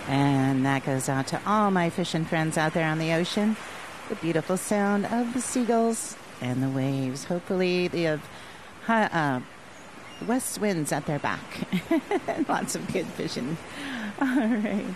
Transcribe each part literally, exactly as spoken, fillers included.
And that goes out to all my fishing friends out there on the ocean. The beautiful sound of the seagulls and the waves. Hopefully they have high, uh, west winds at their back. Lots of good fishing. All right.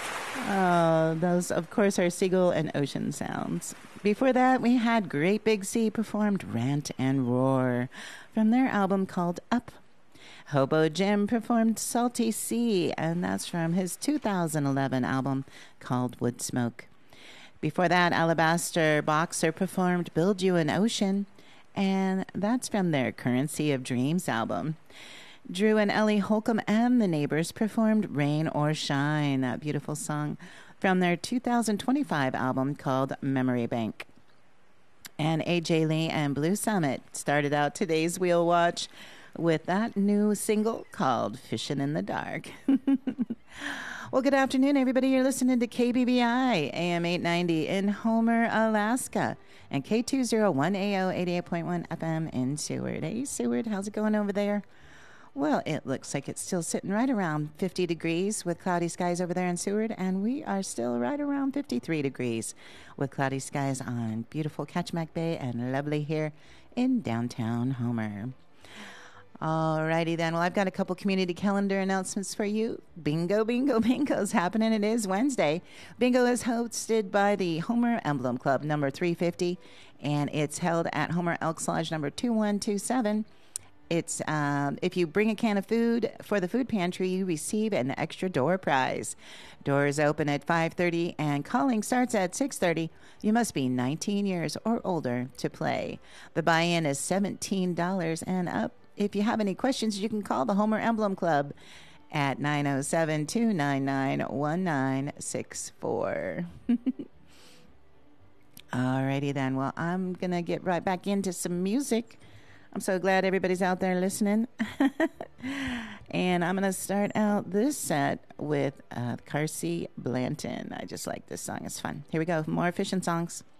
Uh, those, of course, are seagull and ocean sounds. Before that, we had Great Big Sea performed Rant and Roar from their album called Up. Hobo Jim performed Salty Sea, and that's from his two thousand eleven album called Woodsmoke. Before that, Alabaster Boxer performed Build You an Ocean, and that's from their Currency of Dreams album. Drew and Ellie Holcomb and the Neighbors performed Rain or Shine, that beautiful song from their two thousand twenty-five album called Memory Bank. And A J Lee and Blue Summit started out today's Wheel Watch with that new single called Fishin' in the Dark. Well, good afternoon, everybody. You're listening to K B B I, A M eight ninety in Homer, Alaska, and K two oh one A O eighty-eight point one F M in Seward. Hey, Seward, how's it going over there? Well, it looks like it's still sitting right around fifty degrees with cloudy skies over there in Seward, and we are still right around fifty-three degrees with cloudy skies on beautiful Kachemak Bay and lovely here in downtown Homer. All righty then. Well, I've got a couple community calendar announcements for you. Bingo, bingo, bingo is happening. It is Wednesday. Bingo is hosted by the Homer Emblem Club number three fifty, and it's held at Homer Elks Lodge number two one two seven. It's um, if you bring a can of food for the food pantry, you receive an extra door prize. Doors open at five thirty and calling starts at six thirty. You must be nineteen years or older to play. The buy-in is seventeen dollars and up. If you have any questions, you can call the Homer Emblem Club at nine oh seven, two nine nine, one nine six four. All righty then. Well, I'm going to get right back into some music. I'm so glad everybody's out there listening. And I'm going to start out this set with uh, Carsey Blanton. I just like this song. It's fun. Here we go. More fishing songs.